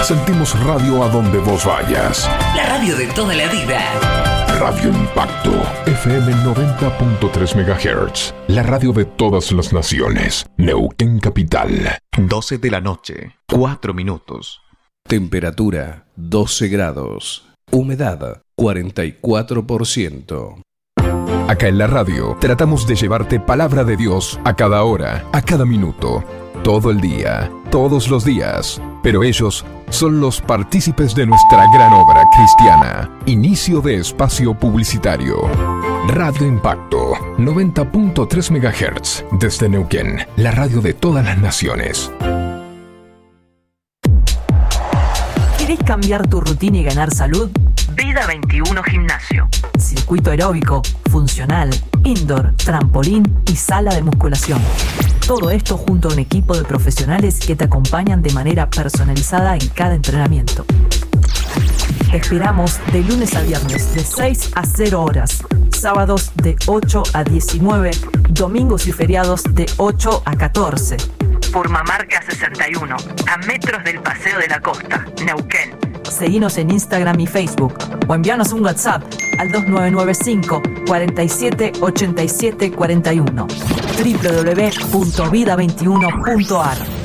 Sentimos radio a donde vos vayas. La radio de toda la vida. Radio Impacto, FM 90.3 MHz. La radio de todas las naciones. Neuquén Capital. 12 de la noche, 4 minutos. Temperatura 12 grados. Humedad 44%. Acá en la radio tratamos de llevarte palabra de Dios a cada hora, a cada minuto, todo el día, todos los días. Pero ellos son los partícipes de nuestra gran obra cristiana. Inicio de espacio publicitario. Radio Impacto, 90.3 MHz. Desde Neuquén, la radio de todas las naciones. ¿Querés cambiar tu rutina y ganar salud? Vida 21 Gimnasio. Circuito aeróbico, funcional, indoor, trampolín y sala de musculación. Todo esto junto a un equipo de profesionales que te acompañan de manera personalizada en cada entrenamiento. Te esperamos de lunes a viernes de 6 a 0 horas, sábados de 8 a 19, domingos y feriados de 8 a 14. Purmamarca 61, a metros del Paseo de la Costa, Neuquén. Seguinos en Instagram y Facebook o envíanos un WhatsApp al 2995 47 87 41. www.vida21.ar